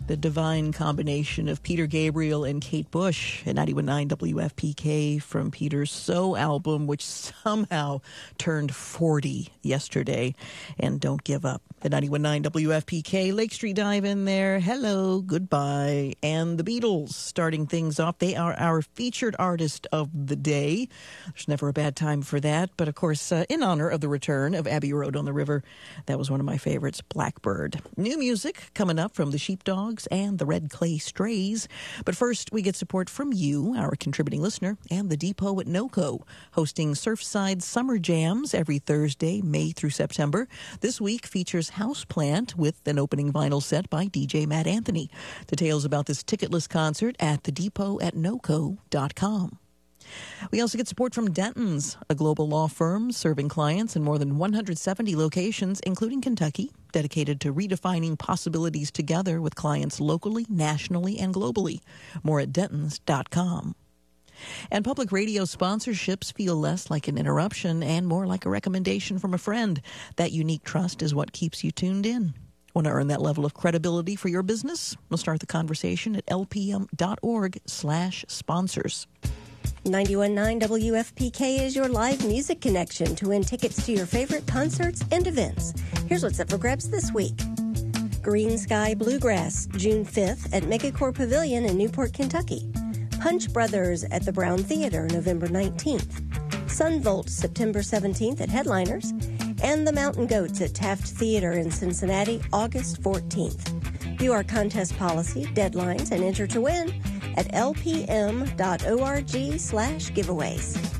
The divine combination of Peter Gabriel and Kate Bush at 91.9 WFPK from Peter's So album, which somehow turned 40 yesterday. And Don't Give Up at 91.9 WFPK. Lake Street Dive in there. Hello, goodbye. And the Beatles starting things off. They are our featured artist of the day. There's never a bad time for that. But of course, in honor of the return of Abbey Road on the River, that was one of my favorites, Blackbird. New music coming up from the Sheepdogs and the Red Clay Strays. But first, we get support from you, our contributing listener, and the Depot at NOCO, hosting Surfside Summer Jams every Thursday, May through September. This week features Houseplant with an opening vinyl set by DJ Matt Anthony. Details about this ticketless concert at thedepot@noco.com. We also get support from Denton's, a global law firm serving clients in more than 170 locations, including Kentucky, dedicated to redefining possibilities together with clients locally, nationally, and globally. More at dentons.com. And public radio sponsorships feel less like an interruption and more like a recommendation from a friend. That unique trust is what keeps you tuned in. Want to earn that level of credibility for your business? We'll start the conversation at lpm.org/sponsors. 91.9 WFPK is your live music connection to win tickets to your favorite concerts and events. Here's what's up for grabs this week. Green Sky Bluegrass, June 5th at Megacore Pavilion in Newport, Kentucky. Punch Brothers at the Brown Theater, November 19th. Sunvolt, September 17th at Headliners. And the Mountain Goats at Taft Theater in Cincinnati, August 14th. View our contest policy, deadlines, and enter to win at lpm.org/giveaways.